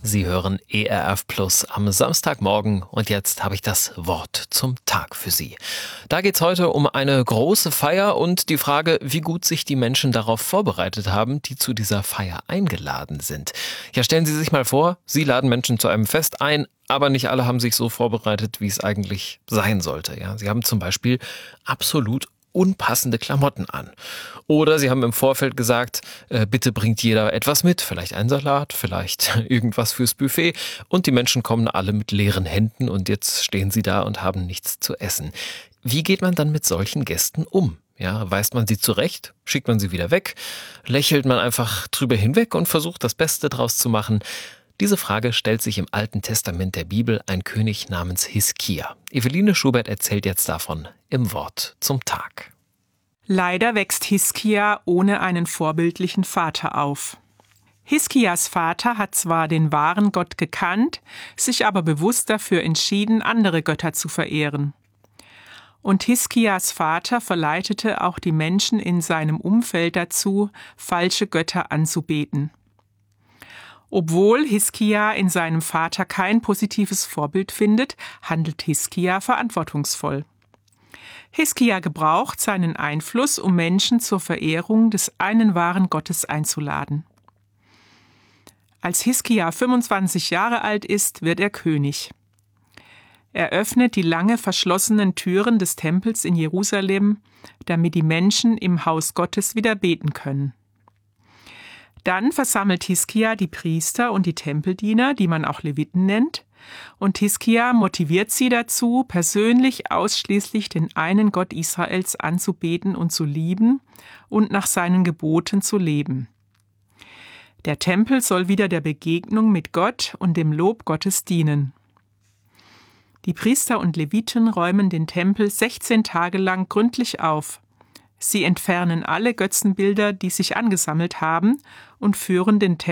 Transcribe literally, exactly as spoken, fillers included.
Sie hören E R F Plus am Samstagmorgen und jetzt habe ich das Wort zum Tag für Sie. Da geht es heute um eine große Feier und die Frage, wie gut sich die Menschen darauf vorbereitet haben, die zu dieser Feier eingeladen sind. Ja, stellen Sie sich mal vor, Sie laden Menschen zu einem Fest ein, aber nicht alle haben sich so vorbereitet, wie es eigentlich sein sollte. Ja, Sie haben zum Beispiel absolut unpassende Klamotten an. Oder Sie haben im Vorfeld gesagt, äh, bitte bringt jeder etwas mit, vielleicht einen Salat, vielleicht irgendwas fürs Buffet. Und die Menschen kommen alle mit leeren Händen und jetzt stehen sie da und haben nichts zu essen. Wie geht man dann mit solchen Gästen um? Ja, weist man sie zurecht? Schickt man sie wieder weg? Lächelt man einfach drüber hinweg und versucht das Beste draus zu machen? Diese Frage stellt sich im Alten Testament der Bibel ein König namens Hiskia. Eveline Schubert erzählt jetzt davon im Wort zum Tag. Leider wächst Hiskia ohne einen vorbildlichen Vater auf. Hiskias Vater hat zwar den wahren Gott gekannt, sich aber bewusst dafür entschieden, andere Götter zu verehren. Und Hiskias Vater verleitete auch die Menschen in seinem Umfeld dazu, falsche Götter anzubeten. Obwohl Hiskia in seinem Vater kein positives Vorbild findet, handelt Hiskia verantwortungsvoll. Hiskia gebraucht seinen Einfluss, um Menschen zur Verehrung des einen wahren Gottes einzuladen. Als Hiskia fünfundzwanzig Jahre alt ist, wird er König. Er öffnet die lange verschlossenen Türen des Tempels in Jerusalem, damit die Menschen im Haus Gottes wieder beten können. Dann versammelt Hiskia die Priester und die Tempeldiener, die man auch Leviten nennt, und Hiskia motiviert sie dazu, persönlich ausschließlich den einen Gott Israels anzubeten und zu lieben und nach seinen Geboten zu leben. Der Tempel soll wieder der Begegnung mit Gott und dem Lob Gottes dienen. Die Priester und Leviten räumen den Tempel sechzehn Tage lang gründlich auf. Sie entfernen alle Götzenbilder, die sich angesammelt haben, und führen den Tempel